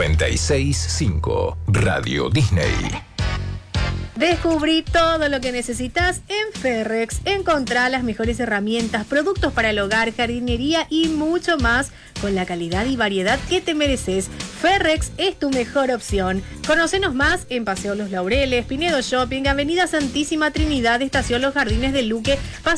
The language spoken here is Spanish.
96.5 Radio Disney. Descubrí todo lo que necesitas en Ferrex. Encontrá las mejores herramientas, productos para el hogar, jardinería y mucho más con la calidad y variedad que te mereces. Ferrex es tu mejor opción. Conócenos más en Paseo Los Laureles, Pinedo Shopping, Avenida Santísima Trinidad, Estación Los Jardines de Luque,